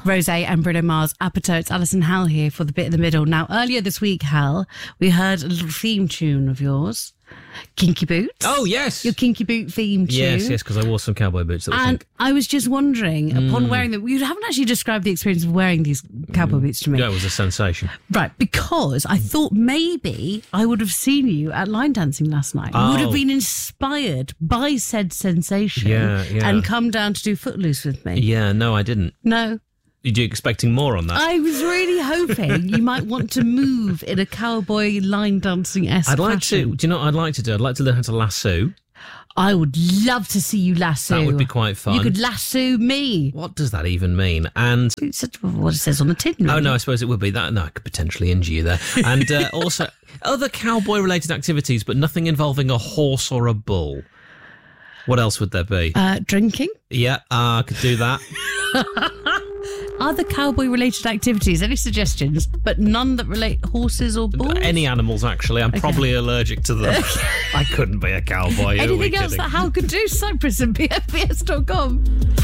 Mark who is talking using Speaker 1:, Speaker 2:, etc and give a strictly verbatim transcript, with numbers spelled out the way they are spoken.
Speaker 1: Rosé and Bruno Mars, Apatow. It's Alison Hal here for the bit in the middle. Now, earlier this week, Hal, we heard a little theme tune of yours, Kinky Boots.
Speaker 2: Oh, yes.
Speaker 1: Your Kinky Boot theme tune.
Speaker 2: Yes, yes, because I wore some cowboy boots. That was
Speaker 1: And
Speaker 2: think.
Speaker 1: I was just wondering, mm. upon wearing them, you haven't actually described the experience of wearing these cowboy boots to me.
Speaker 2: Yeah, it was a sensation.
Speaker 1: Right, because I thought maybe I would have seen you at line dancing last night.
Speaker 2: Oh.
Speaker 1: You would have been inspired by said sensation
Speaker 2: Yeah, yeah.
Speaker 1: and come down to do Footloose with me.
Speaker 2: Yeah, no, I didn't.
Speaker 1: No.
Speaker 2: Are you expecting more on that?
Speaker 1: I was really hoping you might want to move in a cowboy line dancing-esque
Speaker 2: I'd like
Speaker 1: fashion.
Speaker 2: to. Do you know what I'd like to do? I'd like to learn how to lasso.
Speaker 1: I would love to see you lasso.
Speaker 2: That would be quite fun.
Speaker 1: You could lasso me.
Speaker 2: What does that even mean? And
Speaker 1: It's what it says on the tin. Really.
Speaker 2: oh no, I suppose it would be that. No, I could potentially injure you there. And uh, also other cowboy-related activities, but nothing involving a horse or a bull. What else would there be?
Speaker 1: Uh, drinking.
Speaker 2: Yeah, uh, I could do that.
Speaker 1: Other cowboy-related activities. Any suggestions? But none that relate horses or bulls.
Speaker 2: Any animals, actually. I'm okay. probably allergic to them. I couldn't be a cowboy.
Speaker 1: Anything else that Hal could do? Cyprus and P F B S dot com.